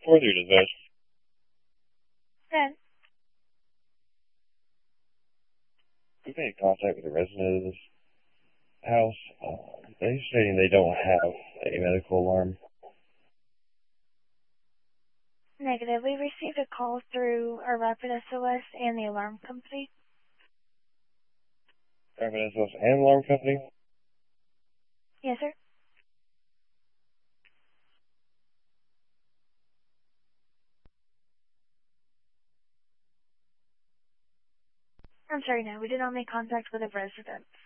4-3 dispatch. Good. We've made contact with the resident of this house. They're stating they don't have a medical alarm. Negative. We received a call through our Rapid SOS and the alarm company. Rapid SOS and alarm company? Yes, sir. I'm sorry, no. We did not make contact with a resident.